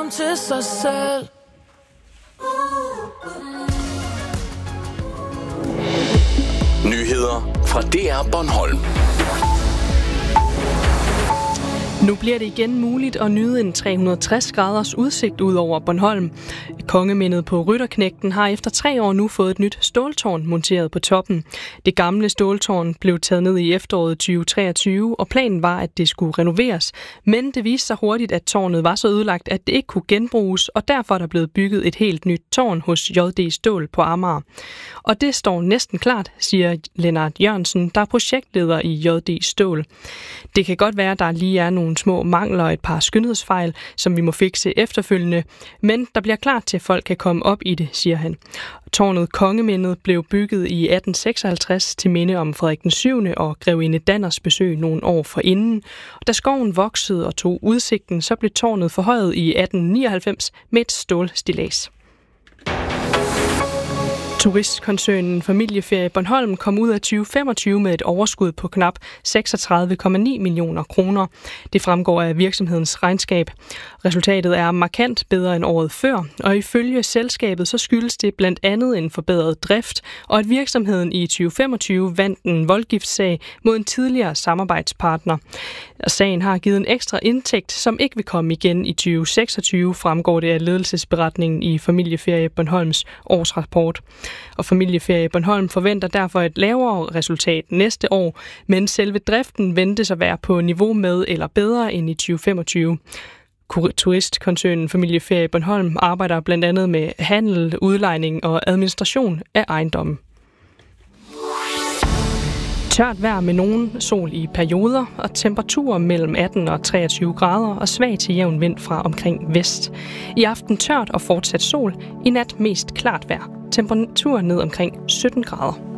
kun til sig selv. Nyheder fra DR Bornholm. Nu bliver det igen muligt at nyde en 360 graders udsigt ud over Bornholm. Kongemindet på Rytterknægten har efter 3 år nu fået et nyt ståltårn monteret på toppen. Det gamle ståltårn blev taget ned i efteråret 2023, og planen var, at det skulle renoveres. Men det viste sig hurtigt, at tårnet var så ødelagt, at det ikke kunne genbruges, og derfor er der blevet bygget et helt nyt tårn hos JD Stål på Amager. Og det står næsten klart, siger Lennart Jørgensen, der er projektleder i JD Stål. Det kan godt være, at der lige er nogle små mangler og et par skønhedsfejl, som vi må fikse efterfølgende, men der bliver klart til, at folk kan komme op i det, siger han. Tårnet Kongemindet blev bygget i 1856 til minde om Frederik den 7. og grevinde Danners besøg nogle år forinden. Da skoven voksede og tog udsigten, så blev tårnet forhøjet i 1899 med et stålstillads. Turistkoncernen Familieferie Bornholm kom ud af 2025 med et overskud på knap 36,9 millioner kroner. Det fremgår af virksomhedens regnskab. Resultatet er markant bedre end året før, og ifølge selskabet så skyldes det blandt andet en forbedret drift, og at virksomheden i 2025 vandt en voldgiftssag mod en tidligere samarbejdspartner. Sagen har givet en ekstra indtægt, som ikke vil komme igen i 2026, fremgår det af ledelsesberetningen i Familieferie Bornholms årsrapport. Og Familieferie Bornholm forventer derfor et lavere resultat næste år, men selve driften ventes at være på niveau med eller bedre end i 2025. Turistkoncernen Familieferie Bornholm arbejder blandt andet med handel, udlejning og administration af ejendommen. Tørt vejr med nogen sol i perioder og temperaturer mellem 18 og 23 grader og svag til jævn vind fra omkring vest. I aften tørt og fortsat sol, i nat mest klart vejr. Temperaturen ned omkring 17 grader.